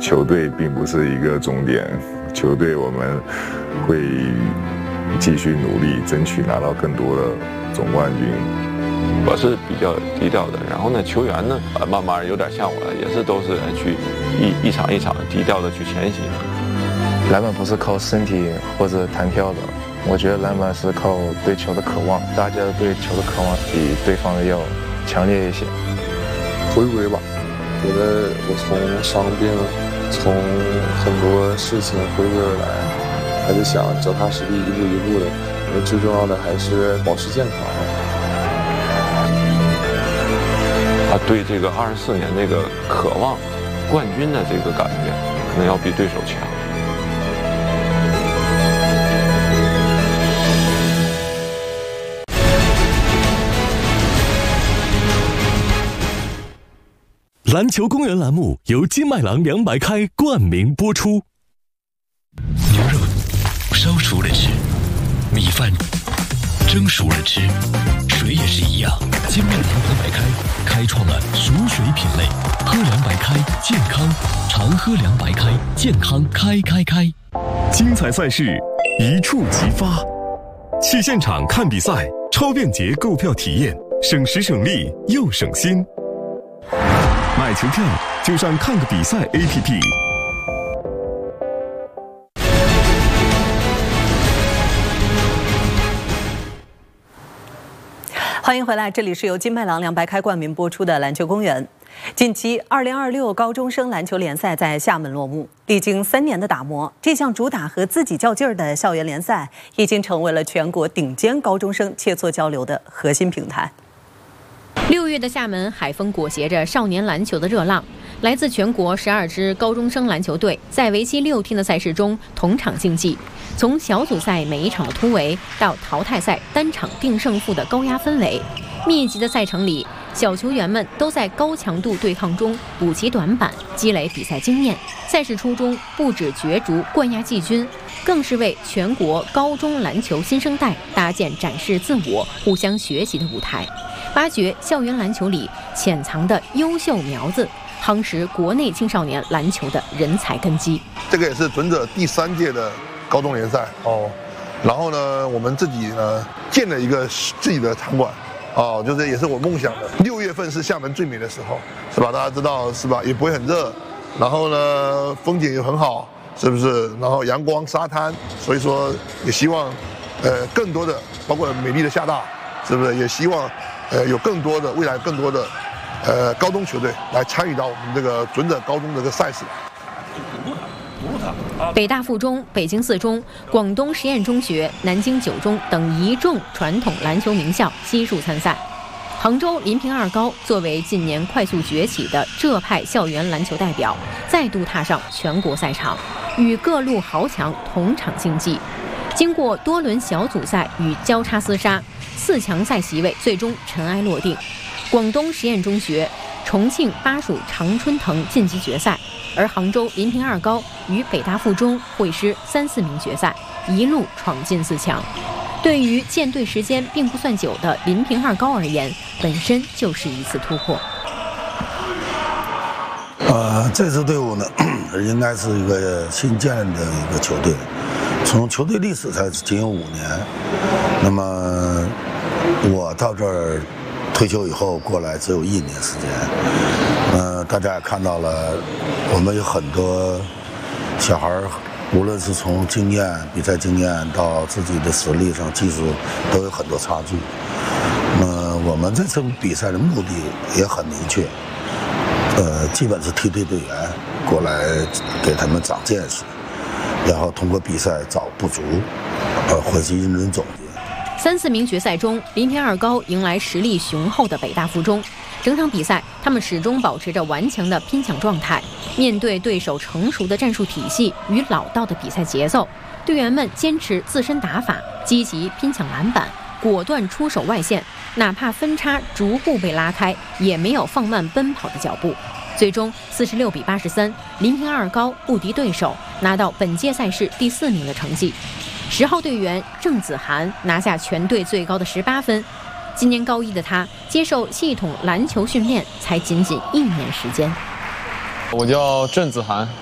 球队并不是一个终点，球队我们会继续努力，争取拿到更多的总冠军。 我是比较低调的，然后呢，球员呢，慢慢有点像我了，也是都是去一场一场低调的去前行。 篮板不是靠身体或者弹跳的，我觉得篮板是靠对球的渴望，大家对球的渴望比对方的要强烈一些。 回归吧，觉得我从伤病，从很多事情回归而来，还是想脚踏实地，一步一步的。最重要的还是保持健康。 对这个24年这个渴望冠军的这个感觉，可能要比对手强。 篮球公园栏目由金麦郎凉白开冠名播出。 牛肉烧熟了吃，米饭蒸熟了吃，水也是一样。金麦郎凉白开开创了熟水品类，喝凉白开健康，常喝凉白开健康开。 精彩赛事一触即发，去现场看比赛，超便捷购票体验，省时省力又省心。买球票就上看个比赛 APP。 欢迎回来，这里是由金麦郎凉白开冠名播出的篮球公园。近期2026高中生篮球联赛在厦门落幕，历经3年的打磨，这项主打和自己较劲儿的校园联赛已经成为了全国顶尖高中生切磋交流的核心平台。 6月的厦门海风裹挟着少年篮球的热浪，来自全国12支高中生篮球队在为期6天的赛事中同场竞技，从小组赛每一场的突围到淘汰赛单场定胜负的高压氛围，密集的赛程里，小球员们都在高强度对抗中补齐短板，积累比赛经验。赛事初衷不止角逐冠亚季军，更是为全国高中篮球新生代搭建展示自我、互相学习的舞台，挖掘校园篮球里潜藏的优秀苗子，夯实国内青少年篮球的人才根基。 这个也是准者第3届的高中联赛哦。然后呢，我们自己呢建了一个自己的场馆。就是也是我梦想的。6月份是厦门最美的时候，是吧？大家知道是吧？也不会很热，然后呢，风景也很好，是不是？然后阳光沙滩，所以说也希望，更多的，包括美丽的厦大，是不是？也希望，有更多的未来更多的，高中球队来参与到我们这个准者高中的这个赛事。 北大附中、北京四中、广东实验中学、南京九中等一众传统篮球名校悉数参赛。杭州临平二高作为近年快速崛起的浙派校园篮球代表，再度踏上全国赛场，与各路豪强同场竞技。经过多轮小组赛与交叉厮杀，4强赛席位最终尘埃落定。广东实验中学、重庆巴蜀常春藤晋级决赛。而杭州临平二高与北大附中会师3、4名决赛，一路闯进4强。对于建队时间并不算久的临平二高而言，本身就是一次突破。 这支队伍呢，应该是一个新建的一个球队，从球队历史才仅有5年。那么我到这儿退休以后过来只有1年时间。大家也看到了，我们有很多小孩，无论是从经验、比赛经验到自己的实力上、技术，都有很多差距。我们这次比赛的目的也很明确，基本是梯队队员过来给他们长见识，然后通过比赛找不足，回去认真总结。 3、4名决赛中，临平二高迎来实力雄厚的北大附中。整场比赛，他们始终保持着顽强的拼抢状态。面对对手成熟的战术体系与老道的比赛节奏，队员们坚持自身打法，积极拼抢篮板，果断出手外线，哪怕分差逐步被拉开，也没有放慢奔跑的脚步。最终46比83，临平二高不敌对手，拿到本届赛事第4名的成绩。10号队员郑子涵拿下全队最高的18分。今年高1的他接受系统篮球训练才仅1年时间。 我叫郑子涵，